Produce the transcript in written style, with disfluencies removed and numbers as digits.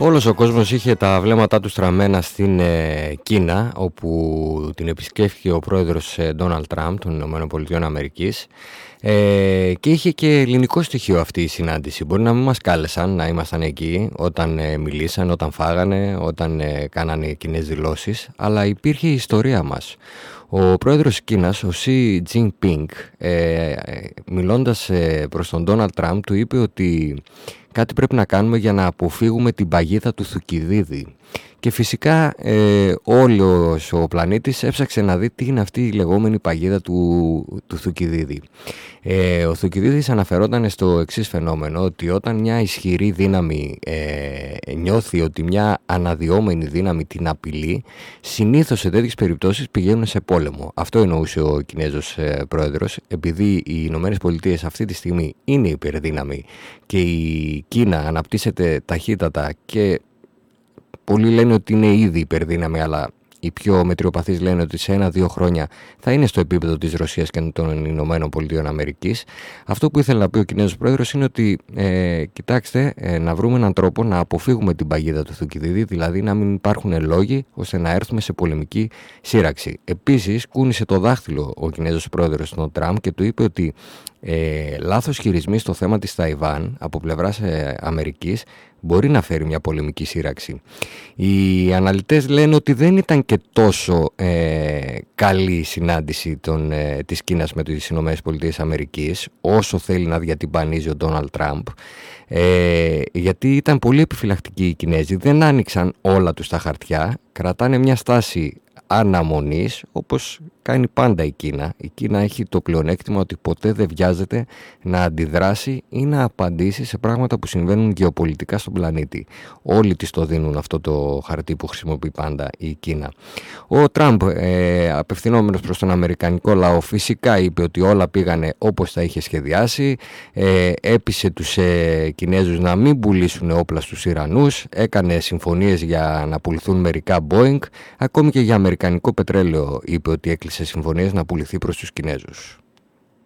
Όλος ο κόσμος είχε τα βλέμματά του στραμμένα στην Κίνα, όπου την επισκέφθηκε ο πρόεδρος Ντόναλντ Τραμπ των ΗΠΑ, και είχε και ελληνικό στοιχείο αυτή η συνάντηση. Μπορεί να μην μας κάλεσαν να ήμασταν εκεί όταν μιλήσαν, όταν φάγανε, όταν κάνανε κοινές δηλώσεις, αλλά υπήρχε η ιστορία μας. Ο πρόεδρος της Κίνας, ο Xi Jinping, μιλώντας προς τον Ντόναλντ Τραμπ, του είπε ότι κάτι πρέπει να κάνουμε για να αποφύγουμε την παγίδα του Θουκυδίδη. Και φυσικά όλος ο πλανήτης έψαξε να δει τι είναι αυτή η λεγόμενη παγίδα του Θουκυδίδη. Ο Θουκυδίδης αναφερόταν στο εξής φαινόμενο, ότι όταν μια ισχυρή δύναμη νιώθει ότι μια αναδυόμενη δύναμη την απειλεί, συνήθως σε τέτοιες περιπτώσεις πηγαίνουν σε πόλεμο. Αυτό εννοούσε ο Κινέζος πρόεδρος, επειδή οι Ηνωμένες Πολιτείες αυτή τη στιγμή είναι υπερδύναμη και η Κίνα αναπτύσσεται ταχύτατα και πολλοί λένε ότι είναι ήδη υπερδύναμη, αλλά οι πιο μετριοπαθείς λένε ότι σε 1-2 χρόνια θα είναι στο επίπεδο της Ρωσίας και των Ηνωμένων Πολιτείων Αμερικής. Αυτό που ήθελε να πει ο Κινέζος πρόεδρος είναι ότι κοιτάξτε, να βρούμε έναν τρόπο να αποφύγουμε την παγίδα του Θουκυδίδη, δηλαδή να μην υπάρχουν λόγοι ώστε να έρθουμε σε πολεμική σύραξη. Επίσης, κούνησε το δάχτυλο ο Κινέζος πρόεδρος στον Τραμπ και του είπε ότι λάθος χειρισμοί στο θέμα της Ταϊβάν από πλευράς Αμερικής μπορεί να φέρει μια πολεμική σύραξη. Οι αναλυτές λένε ότι δεν ήταν και τόσο καλή η συνάντηση της Κίνας με τις ΗΠΑ όσο θέλει να διατυμπανίζει ο Ντόναλντ Τραμπ, γιατί ήταν πολύ επιφυλακτικοί οι Κινέζοι, δεν άνοιξαν όλα τους τα χαρτιά, κρατάνε μια στάση αναμονής, όπως κάνει πάντα η Κίνα. Η Κίνα έχει το πλεονέκτημα ότι ποτέ δεν βιάζεται να αντιδράσει ή να απαντήσει σε πράγματα που συμβαίνουν γεωπολιτικά στον πλανήτη. Όλοι της το δίνουν αυτό το χαρτί που χρησιμοποιεί πάντα η Κίνα. Ο Τραμπ, απευθυνόμενος προς τον αμερικανικό λαό, φυσικά είπε ότι όλα πήγανε όπως τα είχε σχεδιάσει, έπεισε τους Κινέζους να μην πουλήσουν όπλα στους Ιρανούς, έκανε συμφωνίες για να πουληθούν μερικά Boeing, ακόμη και για αμερικανικό πετρέλαιο είπε ότι έκλεισε συμφωνίες να πουληθεί προς τους Κινέζους.